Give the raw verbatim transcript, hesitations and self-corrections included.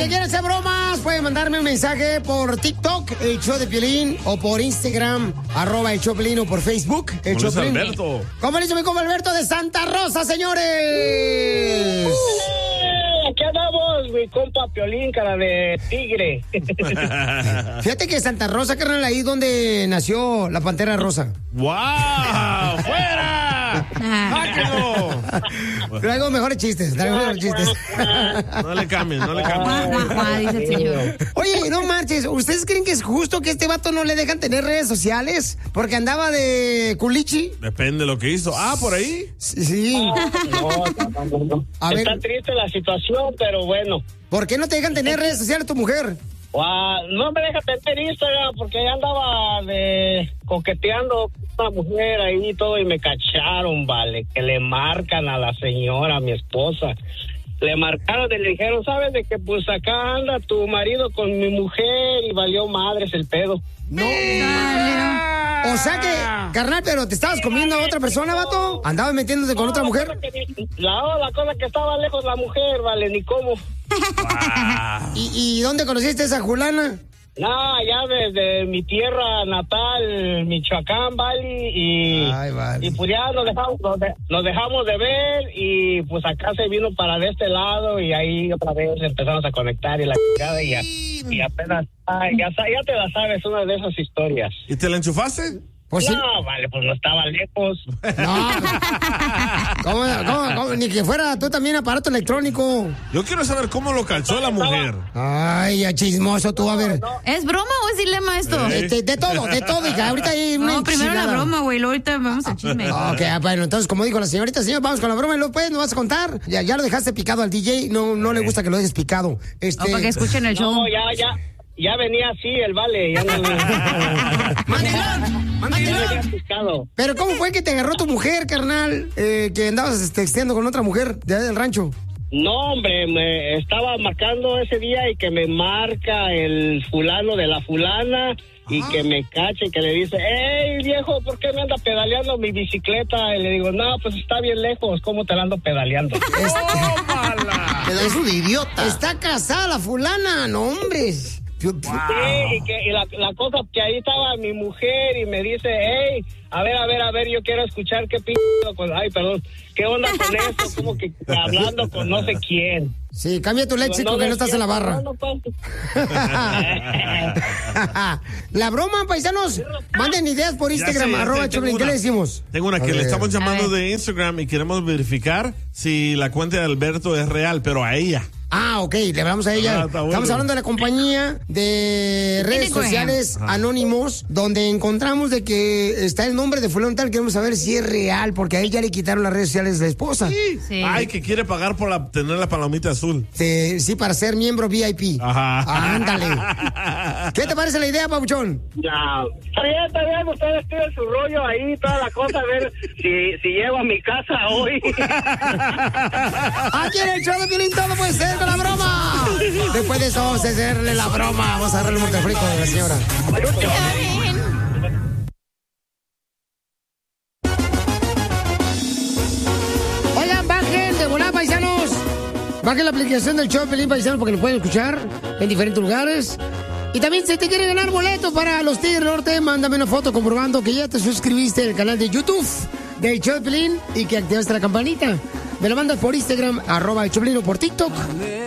que quiera hacer bromas, puede mandarme un mensaje por TikTok, el show de Piolín, o por Instagram, arroba el show de Piolín, o por Facebook, el show de Piolín. Alberto. ¿Cómo le dice mi compa Alberto de Santa Rosa, señores? Uh, aquí andamos, mi compa Piolín, cara de tigre. Fíjate que Santa Rosa, carnal, ahí donde nació la Pantera Rosa. ¡Wow! ¡Fuera! ¡Sáquenlo! Traigo mejores chistes, traigo mejores chistes. No le cambien, no le cambien. Dice el señor. Oye, no marches, ¿ustedes creen que es justo que este vato no le dejan tener redes sociales? Porque andaba de culichi. Depende de lo que hizo. Ah, ¿por ahí? Sí. sí. No, no, no, no. A Está ver. triste la situación, pero bueno. ¿Por qué no te dejan tener redes sociales tu mujer? Uh, no me deja tener Instagram porque ya andaba de coqueteando con una mujer ahí y todo y me cacharon, vale, que le marcan a la señora, a mi esposa. Le marcaron y le dijeron, ¿sabes de que pues acá anda tu marido con mi mujer y valió madres el pedo? No. O sea que, carnal, pero ¿te estabas comiendo a otra persona, vato? ¿Andabas metiéndote con No, otra la mujer? cosa que- La, la cosa que estaba lejos la mujer, vale, ni cómo. Wow. ¿Y, ¿Y dónde conociste a esa Julana? No, ya desde mi tierra natal, Michoacán, vale, y, Ay, vale. y pues ya nos dejamos, nos, de- nos dejamos de ver y pues acá se vino para de este lado y ahí otra vez empezamos a conectar y la chingada y, ya, y apenas, ay, ya, sa- ya te la sabes, una de esas historias. ¿Y te la enchufaste? Pues sí. No, vale, pues no estaba lejos. No. ¿Cómo, cómo, cómo? Ni que fuera tú también aparato electrónico. Yo quiero saber cómo lo calzó la mujer. Ay, ya chismoso tú, a ver. ¿Es broma o es dilema esto? Eh. Este, de todo, de todo, hija. Ahorita hay una No, primero la enchilada. broma, güey, luego ahorita vamos al chisme. Ok, ah, bueno, entonces, como dijo la señorita, señor, vamos con la broma y luego, pues, ¿nos vas a contar? Ya, ya lo dejaste picado al D J, no, no le gusta que lo dejes picado. Este... O para que escuchen el show. No, ya, ya, ya venía así el vale, ya no ¡Mandilón! ya venía piscado. Pero, ¿cómo fue que te agarró tu mujer, carnal? Eh, que andabas texteando con otra mujer de allá del rancho. No, hombre, me estaba marcando ese día y que me marca el fulano de la fulana y Ajá. que me cache y que le dice, hey, viejo, ¿por qué me anda pedaleando mi bicicleta? Y le digo, no, pues está bien lejos, ¿cómo te la ando pedaleando? ¡Tómala! Es un idiota. Está casada la fulana, no, hombre. Yo- Sí, y, que, y la, la cosa que ahí estaba mi mujer y me dice, hey, a ver, a ver, a ver, yo quiero escuchar qué p... con, ay, perdón, qué onda con eso, como que hablando con no sé quién. Sí, cambia tu léxico que no estás en la barra. No, no, pues. La broma, paisanos, manden ideas por Ya Instagram, sé, ya arroba sé, tengo Choplin. ¿Qué una. le decimos? Tengo una A que le ver. estamos llamando A ver. de Instagram y queremos verificar si la cuenta de Alberto es real, pero a ella. Ah, ok, le hablamos a ella. Ah, está bueno. Estamos hablando de la compañía de redes Instagram. sociales Anónimos, donde encontramos de que está el nombre de fulano tal. Queremos saber si es real, porque a ella le quitaron las redes sociales de la esposa. Sí, Sí. Ay, que quiere pagar por la- tener la palomita azul. sí, para ser miembro V I P. Ajá. Ándale. ¿Qué te parece la idea, Pabuchón? Ya, está bien, está bien, ustedes tienen su rollo ahí, toda la cosa, a ver si, si llego a mi casa hoy. Aquí en el show de Piolín todo puede ser con la broma. Después de eso vamos a hacerle la broma. Vamos a agarrarle un mortefrico de la señora. Oigan, bajen de volar, paisanos. Bajen la aplicación del show de Piolín, paisanos, porque lo pueden escuchar en diferentes lugares. Y también, si te quiere ganar boletos para los Tigres del Norte, mándame una foto comprobando que ya te suscribiste al canal de YouTube del show de Piolín y que activaste la campanita. Me lo mandas por Instagram, arroba el Choplin, o por TikTok.